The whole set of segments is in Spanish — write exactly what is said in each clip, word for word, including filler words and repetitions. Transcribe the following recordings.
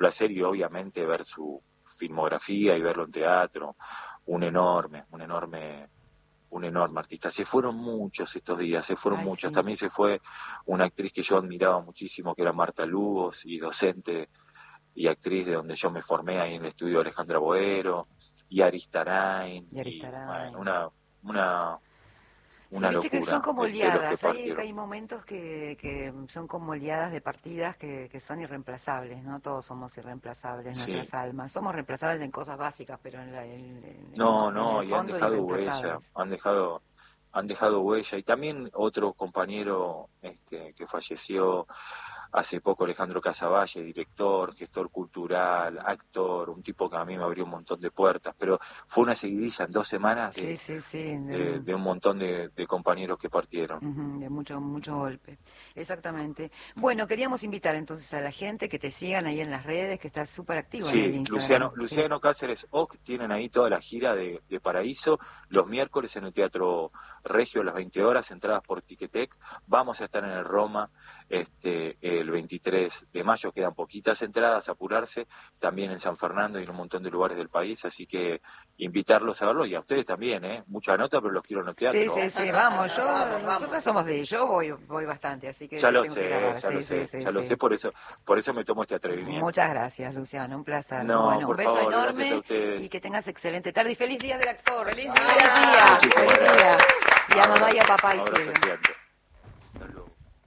placer y obviamente ver su filmografía y verlo en teatro, un enorme, un enorme, un enorme artista. Se fueron muchos estos días, se fueron Ay, muchos. sí. También se fue una actriz que yo admiraba muchísimo, que era Marta Lugos, y docente y actriz de donde yo me formé ahí en el estudio de Alejandra Boero, y Aristarain, Y Aristarain. y, bueno, una, una, una sí, viste locura. que son como este, los que oleadas, hay, partieron. hay momentos que, que son como oleadas de partidas que, que son irreemplazables, ¿no? Todos somos irreemplazables, Sí. nuestras almas. Somos reemplazables en cosas básicas, pero en, la, en, en, No, en no, el y han fondo dejado huella, irreemplazables. han dejado, han dejado huella. Y también otro compañero este, que falleció hace poco, Alejandro Casavalle, director, gestor cultural, actor, un tipo que a mí me abrió un montón de puertas, pero fue una seguidilla en dos semanas de, Sí, sí, sí. de, de un montón de, de compañeros que partieron. Ujú, de mucho, mucho golpe. Exactamente. Bueno, queríamos invitar entonces a la gente que te sigan ahí en las redes, que estás súper activo en el Sí, Instagram. Luciano, Sí. Luciano Cáceres Oc, tienen ahí toda la gira de, de Paraíso, los miércoles en el Teatro Regio a las veinte horas, entradas por Ticketek. Vamos a estar en el Roma este el veintitrés de mayo, quedan poquitas entradas, apurarse, también en San Fernando y en un montón de lugares del país, así que invitarlos a verlo, y a ustedes también, ¿eh? Mucha nota, pero los quiero en el teatro. Sí, sí, sí, vamos, yo, nosotros somos de, yo voy, voy bastante, así que Ya lo tengo sé, que grabar. ya Sí, lo sí, sé, sí, ya lo sí. sé, por eso, por eso me tomo este atrevimiento. Muchas gracias, Luciano, un placer. No, Bueno, por un beso favor, enorme gracias a ustedes. y que tengas excelente tarde y feliz día del actor. ¡Feliz día! ¡Feliz día! Muchísimas ¡Feliz día! Y a mamá y a papá y Abrazo cielo. gigante. Hasta luego.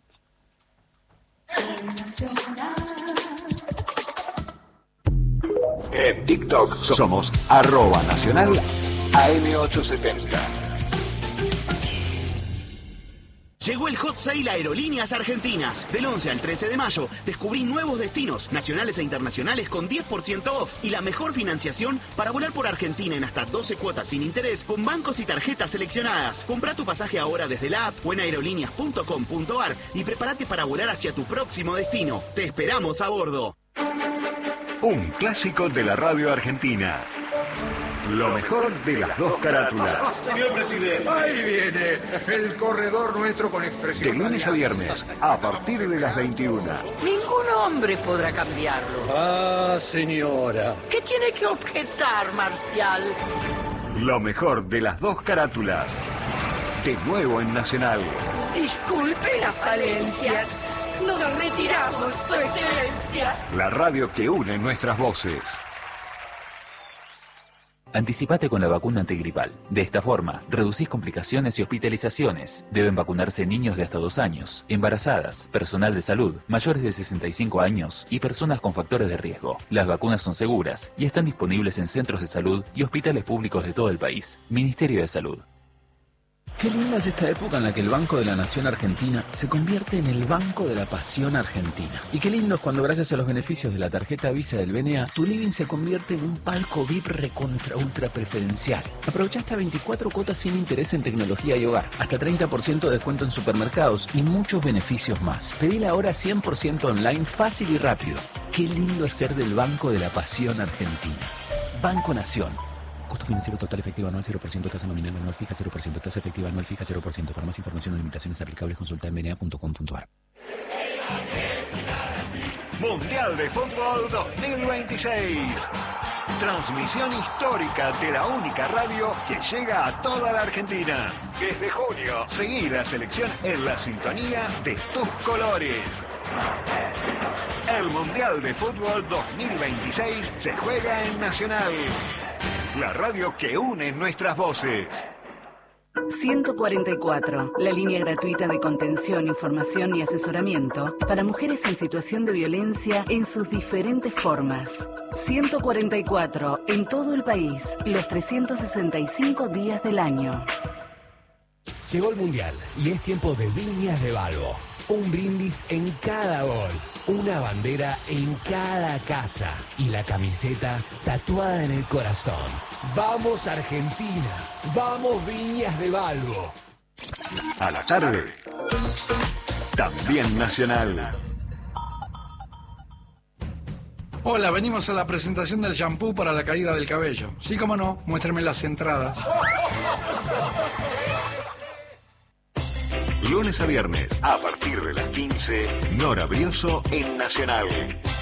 En TikTok somos arroba nacional A M ochocientos setenta. Llegó el Hot Sale Aerolíneas Argentinas. Del once al trece de mayo, descubrí nuevos destinos, nacionales e internacionales con diez por ciento off y la mejor financiación para volar por Argentina en hasta doce cuotas sin interés con bancos y tarjetas seleccionadas. Comprá tu pasaje ahora desde la app o en aerolíneas punto com punto ar y prepárate para volar hacia tu próximo destino. Te esperamos a bordo. Un clásico de la radio argentina. Lo mejor de las dos carátulas. Señor presidente. Ahí viene el corredor nuestro con expresión. De lunes a viernes, a partir de las veintiuna. Ningún hombre podrá cambiarlo. Ah, señora. ¿Qué tiene que objetar, Marcial? Lo mejor de las dos carátulas. De nuevo en Nacional. Disculpe las falencias. Nos retiramos, su excelencia. La radio que une nuestras voces. Anticipate con la vacuna antigripal. De esta forma, reducís complicaciones y hospitalizaciones. Deben vacunarse niños de hasta dos años, embarazadas, personal de salud, mayores de sesenta y cinco años y personas con factores de riesgo. Las vacunas son seguras y están disponibles en centros de salud y hospitales públicos de todo el país. Ministerio de Salud. Qué linda es esta época en la que el Banco de la Nación Argentina se convierte en el Banco de la Pasión Argentina. Y qué lindo es cuando gracias a los beneficios de la tarjeta Visa del B N A, tu living se convierte en un palco V I P recontra ultra preferencial. Aprovecha hasta veinticuatro cuotas sin interés en tecnología y hogar, hasta treinta por ciento de descuento en supermercados y muchos beneficios más. Pedila ahora cien por ciento online, fácil y rápido. Qué lindo es ser del Banco de la Pasión Argentina. Banco Nación. Costo financiero total efectivo anual cero por ciento, tasa nominal anual fija cero por ciento, tasa efectiva anual fija cero por ciento. Para más información o limitaciones aplicables consulta en b n a punto com punto ar. Mundial de Fútbol dos mil veintiséis. Transmisión histórica de la única radio que llega a toda la Argentina. Desde junio, seguí la selección en la sintonía de tus colores. El Mundial de Fútbol dos mil veintiséis se juega en Nacional. La radio que une nuestras voces. ciento cuarenta y cuatro, la línea gratuita de contención, información y asesoramiento para mujeres en situación de violencia en sus diferentes formas. ciento cuarenta y cuatro, en todo el país, los trescientos sesenta y cinco días del año. Llegó el Mundial y es tiempo de Viñas de Balbo. Un brindis en cada gol, una bandera en cada casa y la camiseta tatuada en el corazón. ¡Vamos Argentina! ¡Vamos Viñas de Balbo! A la tarde, también Nacional. Hola, venimos a la presentación del shampoo para la caída del cabello. Sí, cómo no, muéstrenme las entradas. Lunes a viernes, a partir de las quince, Nora Brioso en Nacional.